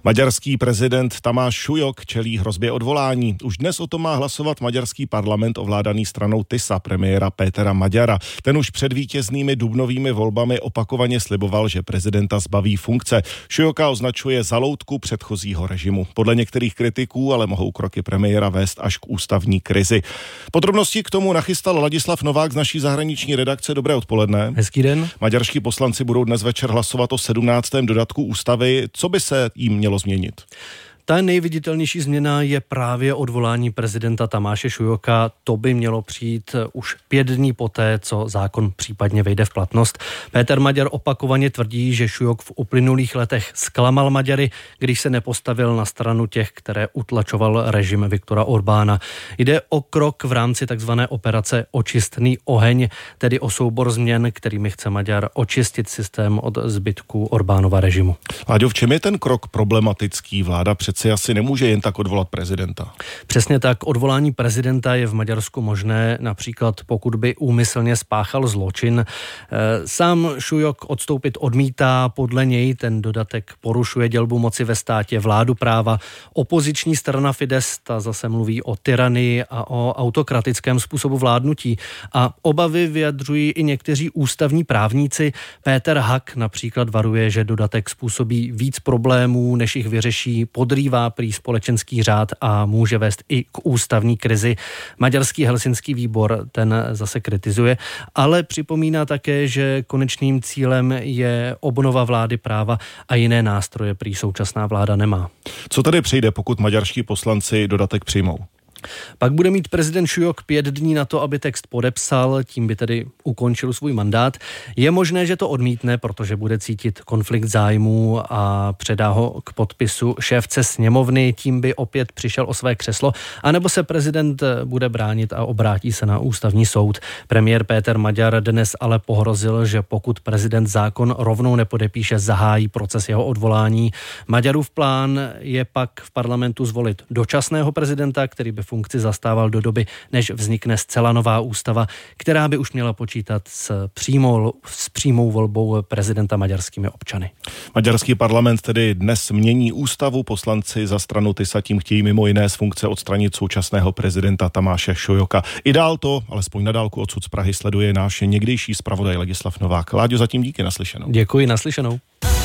Maďarský prezident Tamáš Šujok čelí hrozbě odvolání. Už dnes o tom má hlasovat maďarský parlament ovládaný stranou TISA premiéra Pétera Magyara. Ten už před vítěznými dubnovými volbami opakovaně sliboval, že prezidenta zbaví funkce. Šujoka označuje za loutku předchozího režimu. Podle některých kritiků ale mohou kroky premiéra vést až k ústavní krizi. Podrobnosti k tomu nachystal Ladislav Novák z naší zahraniční redakce. Dobré odpoledne. Hezký den. Maďarští poslanci budou dnes večer hlasovat o 17. dodatku ústavy. Co by se jim mělo změnit? Ta nejviditelnější změna je právě odvolání prezidenta Tamáše Šujoka. To by mělo přijít už 5 dní poté, co zákon případně vejde v platnost. Péter Magyar opakovaně tvrdí, že Šujok v uplynulých letech zklamal Maďary, když se nepostavil na stranu těch, které utlačoval režim Viktora Orbána. Jde o krok v rámci takzvané operace Očistný oheň, tedy o soubor změn, kterými chce Maďar očistit systém od zbytků Orbánova režimu. Láďo, v čem je ten krok problematický? Vláda přeci asi nemůže jen tak odvolat prezidenta. Přesně tak, odvolání prezidenta je v Maďarsku možné, například pokud by úmyslně spáchal zločin. Sám Šujok odstoupit odmítá, podle něj ten dodatek porušuje dělbu moci ve státě, vládu práva. Opoziční strana Fidesz, ta zase mluví o tyranii a o autokratickém způsobu vládnutí. A obavy vyjadřují i někteří ústavní právníci. Péter Hak například varuje, že dodatek způsobí víc problémů, než jich vyřeší, podrývá prý společenský řád a může vést i k ústavní krizi. Maďarský helsinský výbor ten zase kritizuje, ale připomíná také, že konečným cílem je obnova vlády práva a jiné nástroje prý současná vláda nemá. Co tady přijde, pokud maďarští poslanci dodatek přijmou? Pak bude mít prezident Šujok 5 dní na to, aby text podepsal, tím by tedy ukončil svůj mandát. Je možné, že to odmítne, protože bude cítit konflikt zájmů a předá ho k podpisu šéfce sněmovny, tím by opět přišel o své křeslo, anebo se prezident bude bránit a obrátí se na ústavní soud. Premiér Péter Magyar dnes ale pohrozil, že pokud prezident zákon rovnou nepodepíše, zahájí proces jeho odvolání. Maďarův plán je pak v parlamentu zvolit dočasného prezidenta, který by funkci zastával do doby, než vznikne zcela nová ústava, která by už měla počítat s přímou volbou prezidenta maďarskými občany. Maďarský parlament tedy dnes mění ústavu. Poslanci za stranu TISA tím chtějí mimo jiné z funkce odstranit současného prezidenta Tamáše Šujoka. I dál to, alespoň na dálku odsud z Prahy, sleduje náš někdejší zpravodaj Ladislav Novák. Láďo, zatím díky, naslyšenou. Děkuji, naslyšenou.